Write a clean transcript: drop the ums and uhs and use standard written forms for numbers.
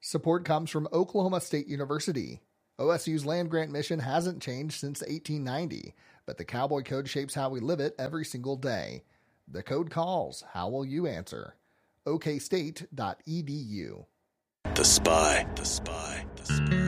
Support comes from Oklahoma State University. OSU's land grant mission hasn't changed since 1890, but the Cowboy Code shapes how we live it every single day. The code calls. How will you answer? okstate.edu. The Spy.